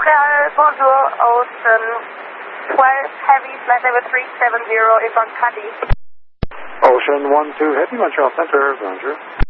Montreal, bonjour, Ocean 12 Heavy, flight level 370 is on Caddy. Ocean 12 Heavy, Montreal Center, bonjour.